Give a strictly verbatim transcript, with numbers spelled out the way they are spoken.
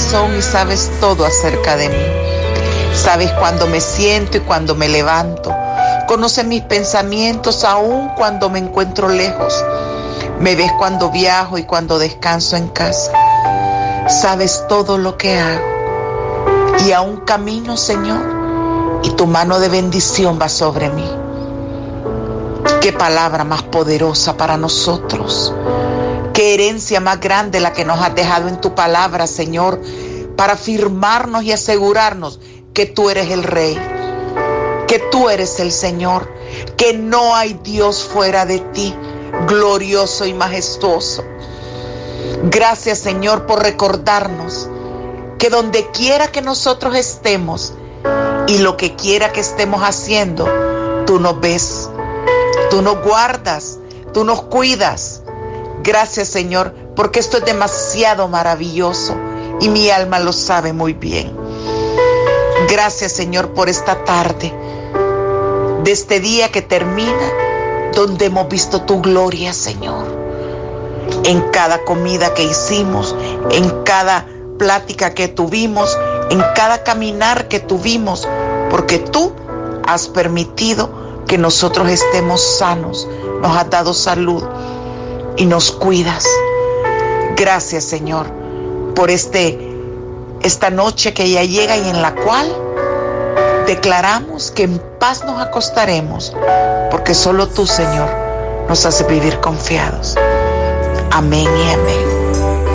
corazón y sabes todo acerca de mí. Sabes cuando me siento y cuando me levanto. Conoces mis pensamientos aún cuando me encuentro lejos. Me ves cuando viajo y cuando descanso en casa. Sabes todo lo que hago. Y aún camino, Señor, y tu mano de bendición va sobre mí. Qué palabra más poderosa para nosotros. Qué herencia más grande la que nos has dejado en tu palabra, Señor, para afirmarnos y asegurarnos que tú eres el Rey, que tú eres el Señor, que no hay Dios fuera de ti, glorioso y majestuoso. Gracias, Señor, por recordarnos que donde quiera que nosotros estemos y lo que quiera que estemos haciendo, tú nos ves, tú nos guardas, tú nos cuidas. Gracias, Señor, porque esto es demasiado maravilloso y mi alma lo sabe muy bien. Gracias, Señor, por esta tarde, de este día que termina, donde hemos visto tu gloria, Señor. En cada comida que hicimos, en cada plática que tuvimos, en cada caminar que tuvimos, porque tú has permitido que nosotros estemos sanos, nos has dado salud y nos cuidas. Gracias, Señor, por este, esta noche que ya llega y en la cual declaramos que en paz nos acostaremos, porque solo tú, Señor, nos hace vivir confiados. Amén y amén.